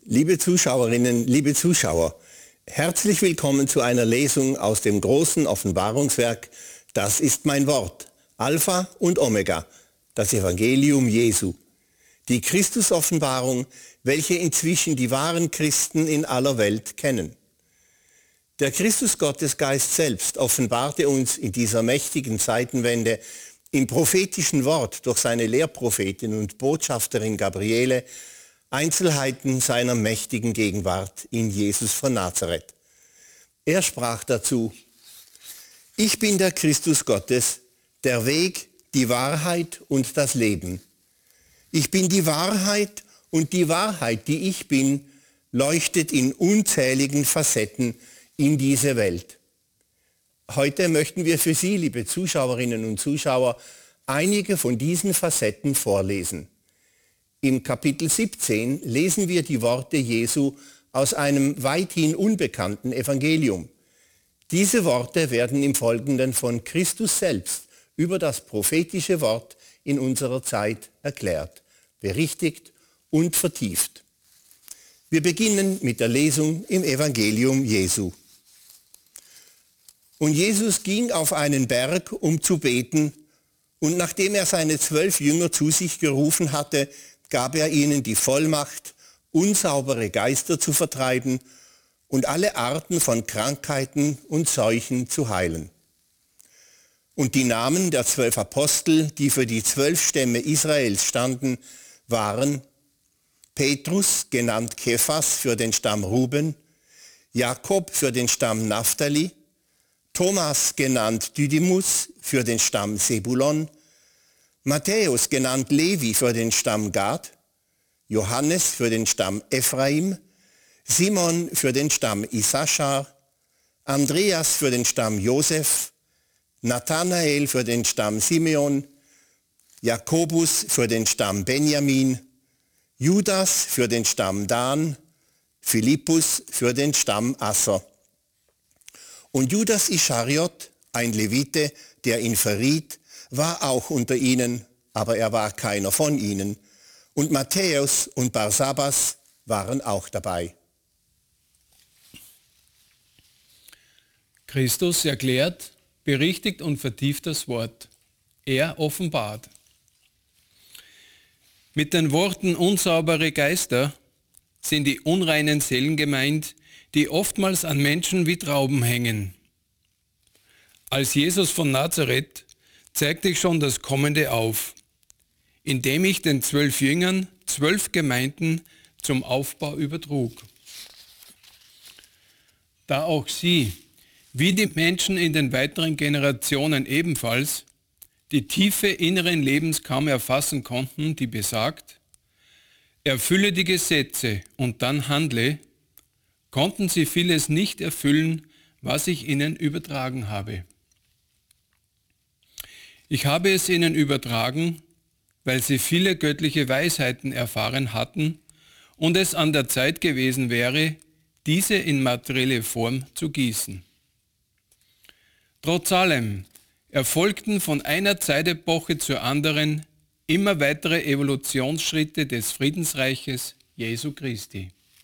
Liebe Zuschauerinnen, liebe Zuschauer, herzlich willkommen zu einer Lesung aus dem großen Offenbarungswerk Das ist mein Wort, Alpha und Omega, das Evangelium Jesu. Die Christusoffenbarung, welche inzwischen die wahren Christen in aller Welt kennen. Der Christus-Gottesgeist selbst offenbarte uns in dieser mächtigen Zeitenwende im prophetischen Wort durch seine Lehrprophetin und Botschafterin Gabriele Einzelheiten seiner mächtigen Gegenwart in Jesus von Nazareth. Er sprach dazu: Ich bin der Christus Gottes, der Weg, die Wahrheit und das Leben. Ich bin die Wahrheit und die Wahrheit, die ich bin, leuchtet in unzähligen Facetten in diese Welt. Heute möchten wir für Sie, liebe Zuschauerinnen und Zuschauer, einige von diesen Facetten vorlesen. Im Kapitel 17 lesen wir die Worte Jesu aus einem weithin unbekannten Evangelium. Diese Worte werden im Folgenden von Christus selbst über das prophetische Wort in unserer Zeit erklärt, berichtigt und vertieft. Wir beginnen mit der Lesung im Evangelium Jesu. Und Jesus ging auf einen Berg, um zu beten, und nachdem er seine 12 Jünger zu sich gerufen hatte, gab er ihnen die Vollmacht, unsaubere Geister zu vertreiben und alle Arten von Krankheiten und Seuchen zu heilen. Und die Namen der 12 Apostel, die für die 12 Stämme Israels standen, waren Petrus, genannt Kephas, für den Stamm Ruben, Jakob für den Stamm Naphtali, Thomas, genannt Didymus, für den Stamm Sebulon, Matthäus, genannt Levi, für den Stamm Gad, Johannes für den Stamm Ephraim, Simon für den Stamm Issachar, Andreas für den Stamm Josef, Nathanael für den Stamm Simeon, Jakobus für den Stamm Benjamin, Judas für den Stamm Dan, Philippus für den Stamm Asser. Und Judas Ischariot, ein Levite, der ihn verriet, war auch unter ihnen, aber er war keiner von ihnen. Und Matthäus und Barsabas waren auch dabei. Christus erklärt, berichtigt und vertieft das Wort. Er offenbart. Mit den Worten unsaubere Geister sind die unreinen Seelen gemeint, die oftmals an Menschen wie Trauben hängen. Als Jesus von Nazareth zeigte ich schon das Kommende auf, indem ich den 12 Jüngern 12 Gemeinden zum Aufbau übertrug. Da auch sie, wie die Menschen in den weiteren Generationen ebenfalls, die Tiefe inneren Lebens kaum erfassen konnten, die besagt: Erfülle die Gesetze und dann handle, konnten sie vieles nicht erfüllen, was ich ihnen übertragen habe. Ich habe es ihnen übertragen, weil sie viele göttliche Weisheiten erfahren hatten und es an der Zeit gewesen wäre, diese in materielle Form zu gießen. Trotz allem erfolgten von einer Zeitepoche zur anderen immer weitere Evolutionsschritte des Friedensreiches Jesu Christi.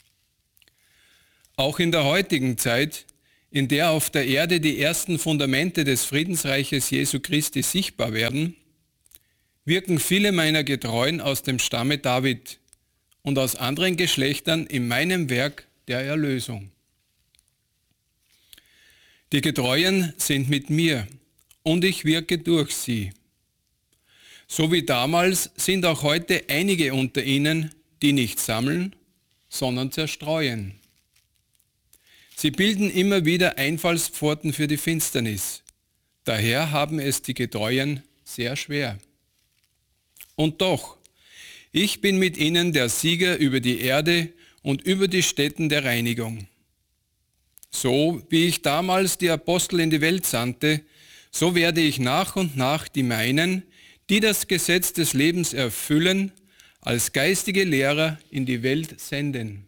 Auch in der heutigen Zeit, in der auf der Erde die ersten Fundamente des Friedensreiches Jesu Christi sichtbar werden, wirken viele meiner Getreuen aus dem Stamme David und aus anderen Geschlechtern in meinem Werk der Erlösung. Die Getreuen sind mit mir und ich wirke durch sie. So wie damals sind auch heute einige unter ihnen, die nicht sammeln, sondern zerstreuen. Sie bilden immer wieder Einfallspforten für die Finsternis. Daher haben es die Getreuen sehr schwer. Und doch, ich bin mit ihnen der Sieger über die Erde und über die Stätten der Reinigung. So wie ich damals die Apostel in die Welt sandte, so werde ich nach und nach die meinen, die das Gesetz des Lebens erfüllen, als geistige Lehrer in die Welt senden.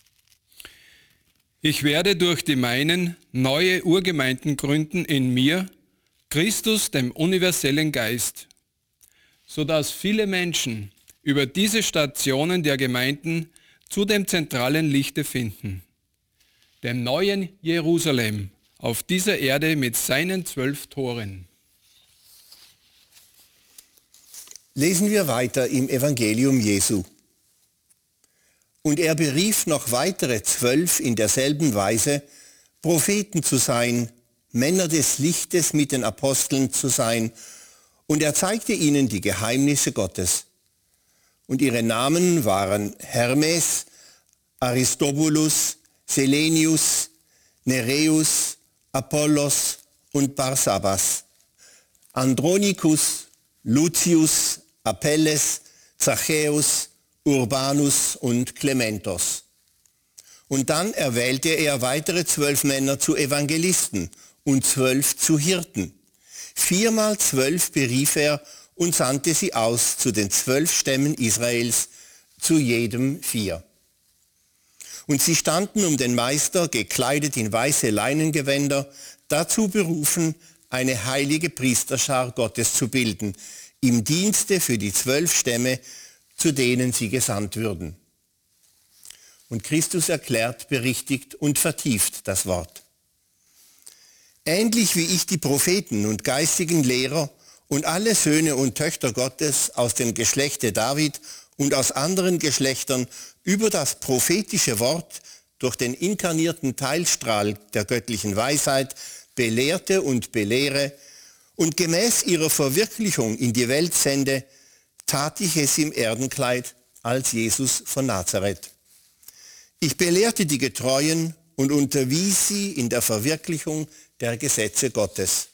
Ich werde durch die meinen neue Urgemeinden gründen in mir, Christus, dem universellen Geist, sodass viele Menschen über diese Stationen der Gemeinden zu dem zentralen Lichte finden, dem neuen Jerusalem auf dieser Erde mit seinen 12 Toren. Lesen wir weiter im Evangelium Jesu. Und er berief noch weitere 12 in derselben Weise, Propheten zu sein, Männer des Lichtes mit den Aposteln zu sein, und er zeigte ihnen die Geheimnisse Gottes. Und ihre Namen waren Hermes, Aristobulus, Selenius, Nereus, Apollos und Barsabas, Andronikus, Lucius, Apelles, Zachäus, Urbanus und Klementos. Und dann erwählte er weitere 12 Männer zu Evangelisten und 12 zu Hirten. 4x12 berief er und sandte sie aus zu den 12 Stämmen Israels, zu jedem 4. Und sie standen um den Meister, gekleidet in weiße Leinengewänder, dazu berufen, eine heilige Priesterschar Gottes zu bilden, im Dienste für die 12 Stämme, zu denen sie gesandt würden. Und Christus erklärt, berichtigt und vertieft das Wort. Ähnlich wie ich die Propheten und geistigen Lehrer und alle Söhne und Töchter Gottes aus dem Geschlechte David und aus anderen Geschlechtern über das prophetische Wort durch den inkarnierten Teilstrahl der göttlichen Weisheit belehrte und belehre und gemäß ihrer Verwirklichung in die Welt sende, tat ich es im Erdenkleid als Jesus von Nazareth. Ich belehrte die Getreuen und unterwies sie in der Verwirklichung der Gesetze Gottes.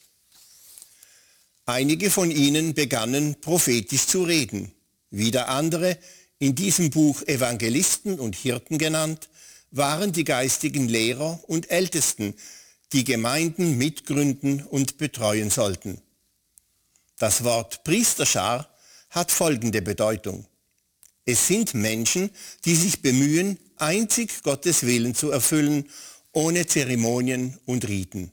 Einige von ihnen begannen prophetisch zu reden, wieder andere, in diesem Buch Evangelisten und Hirten genannt, waren die geistigen Lehrer und Ältesten, die Gemeinden mitgründen und betreuen sollten. Das Wort Priesterschar hat folgende Bedeutung. Es sind Menschen, die sich bemühen, einzig Gottes Willen zu erfüllen, ohne Zeremonien und Riten.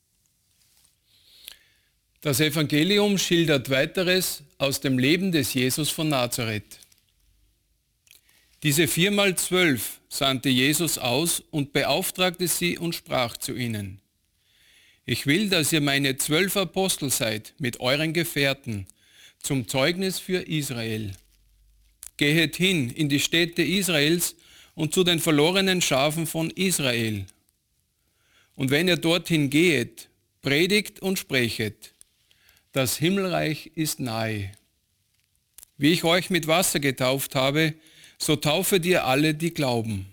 Das Evangelium schildert weiteres aus dem Leben des Jesus von Nazareth. Diese 4x12 sandte Jesus aus und beauftragte sie und sprach zu ihnen: Ich will, dass ihr meine 12 Apostel seid mit euren Gefährten zum Zeugnis für Israel. Gehet hin in die Städte Israels und zu den verlorenen Schafen von Israel. Und wenn ihr dorthin gehet, predigt und sprechet: Das Himmelreich ist nahe. Wie ich euch mit Wasser getauft habe, so taufet ihr alle, die glauben.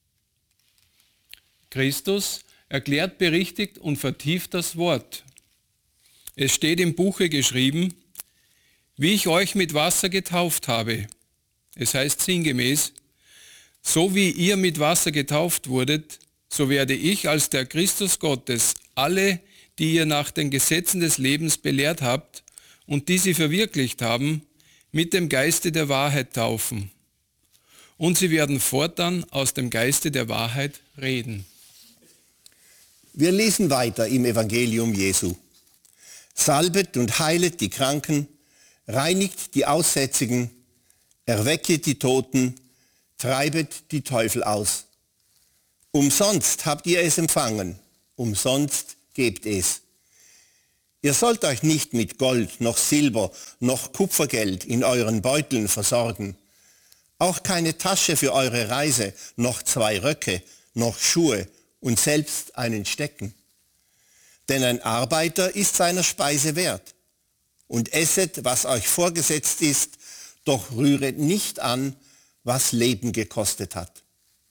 Christus erklärt, berichtigt und vertieft das Wort. Es steht im Buche geschrieben: Wie ich euch mit Wasser getauft habe. Es heißt sinngemäß: So wie ihr mit Wasser getauft wurdet, so werde ich als der Christus Gottes alle, die ihr nach den Gesetzen des Lebens belehrt habt und die sie verwirklicht haben, mit dem Geiste der Wahrheit taufen. Und sie werden fortan aus dem Geiste der Wahrheit reden. Wir lesen weiter im Evangelium Jesu. Salbet und heilet die Kranken, reinigt die Aussätzigen, erwecket die Toten, treibet die Teufel aus. Umsonst habt ihr es empfangen, umsonst gebt es. Ihr sollt euch nicht mit Gold, noch Silber, noch Kupfergeld in euren Beuteln versorgen. Auch keine Tasche für eure Reise, noch 2 Röcke, noch Schuhe und selbst einen Stecken. Denn ein Arbeiter ist seiner Speise wert. Und esset, was euch vorgesetzt ist, doch rühret nicht an, was Leben gekostet hat.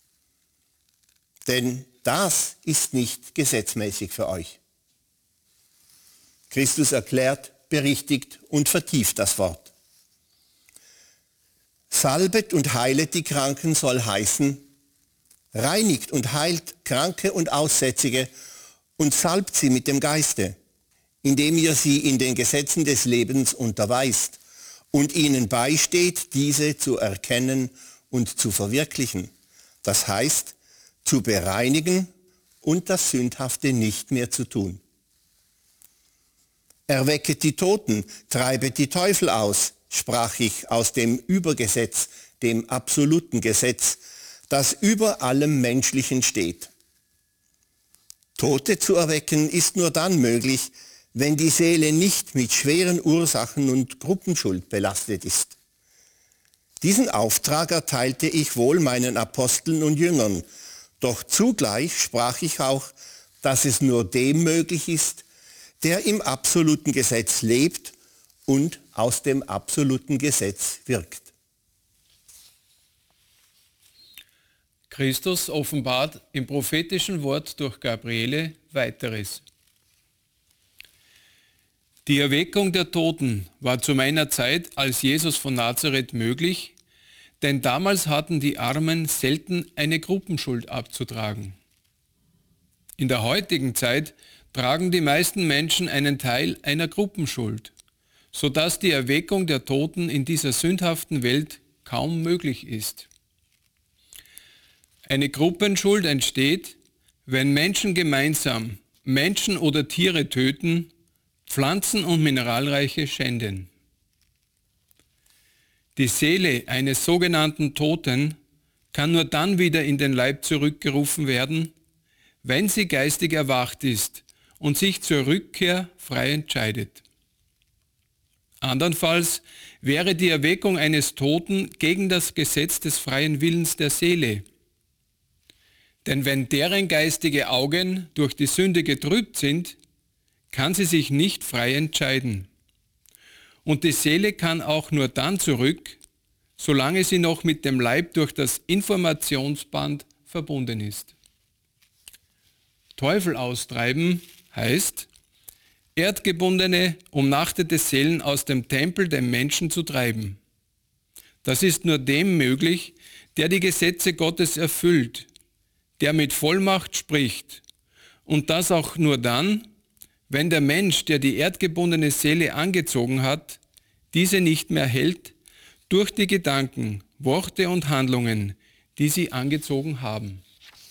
Denn das ist nicht gesetzmäßig für euch. Christus erklärt, berichtigt und vertieft das Wort. Salbet und heilet die Kranken soll heißen, reinigt und heilt Kranke und Aussätzige und salbt sie mit dem Geiste, indem ihr sie in den Gesetzen des Lebens unterweist und ihnen beisteht, diese zu erkennen und zu verwirklichen. Das heißt, zu bereinigen und das Sündhafte nicht mehr zu tun. Erwecket die Toten, treibet die Teufel aus, sprach ich aus dem Übergesetz, dem absoluten Gesetz, das über allem Menschlichen steht. Tote zu erwecken ist nur dann möglich, wenn die Seele nicht mit schweren Ursachen und Gruppenschuld belastet ist. Diesen Auftrag erteilte ich wohl meinen Aposteln und Jüngern, doch zugleich sprach ich auch, dass es nur dem möglich ist, der im absoluten Gesetz lebt und aus dem absoluten Gesetz wirkt. Christus offenbart im prophetischen Wort durch Gabriele weiteres. Die Erweckung der Toten war zu meiner Zeit als Jesus von Nazareth möglich, denn damals hatten die Armen selten eine Gruppenschuld abzutragen. In der heutigen Zeit tragen die meisten Menschen einen Teil einer Gruppenschuld, sodass die Erweckung der Toten in dieser sündhaften Welt kaum möglich ist. Eine Gruppenschuld entsteht, wenn Menschen gemeinsam Menschen oder Tiere töten, Pflanzen- und Mineralreiche schänden. Die Seele eines sogenannten Toten kann nur dann wieder in den Leib zurückgerufen werden, wenn sie geistig erwacht ist und sich zur Rückkehr frei entscheidet. Andernfalls wäre die Erweckung eines Toten gegen das Gesetz des freien Willens der Seele. Denn wenn deren geistige Augen durch die Sünde getrübt sind, kann sie sich nicht frei entscheiden. Und die Seele kann auch nur dann zurück, solange sie noch mit dem Leib durch das Informationsband verbunden ist. Teufel austreiben heißt, erdgebundene, umnachtete Seelen aus dem Tempel der Menschen zu treiben. Das ist nur dem möglich, der die Gesetze Gottes erfüllt, der mit Vollmacht spricht, und das auch nur dann, wenn der Mensch, der die erdgebundene Seele angezogen hat, diese nicht mehr hält, durch die Gedanken, Worte und Handlungen, die sie angezogen haben.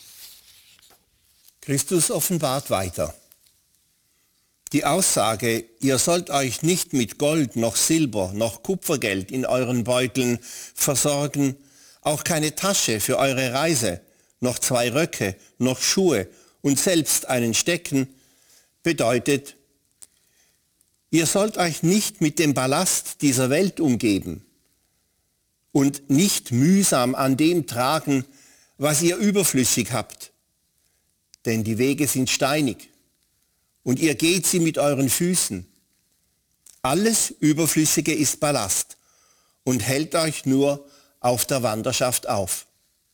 Christus offenbart weiter. Die Aussage, ihr sollt euch nicht mit Gold, noch Silber, noch Kupfergeld in euren Beuteln versorgen, auch keine Tasche für eure Reise, noch 2 Röcke, noch Schuhe und selbst einen Stecken, bedeutet, ihr sollt euch nicht mit dem Ballast dieser Welt umgeben und nicht mühsam an dem tragen, was ihr überflüssig habt. Denn die Wege sind steinig und ihr geht sie mit euren Füßen. Alles Überflüssige ist Ballast und hält euch nur auf der Wanderschaft auf.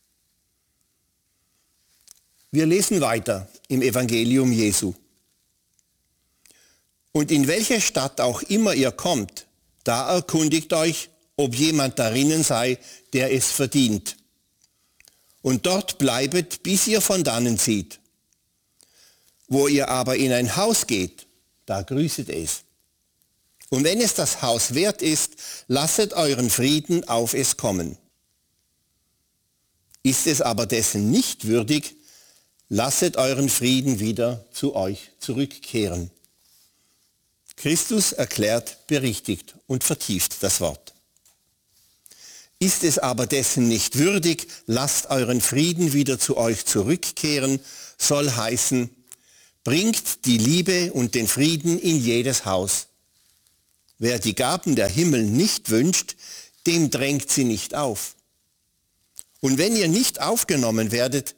Wir lesen weiter im Evangelium Jesu. Und in welche Stadt auch immer ihr kommt, da erkundigt euch, ob jemand darinnen sei, der es verdient. Und dort bleibet, bis ihr von dannen zieht. Wo ihr aber in ein Haus geht, da grüßet es. Und wenn es das Haus wert ist, lasset euren Frieden auf es kommen. Ist es aber dessen nicht würdig, lasset euren Frieden wieder zu euch zurückkehren. Christus erklärt, berichtigt und vertieft das Wort. Ist es aber dessen nicht würdig, lasst euren Frieden wieder zu euch zurückkehren, soll heißen, bringt die Liebe und den Frieden in jedes Haus. Wer die Gaben der Himmel nicht wünscht, dem drängt sie nicht auf. Und wenn ihr nicht aufgenommen werdet,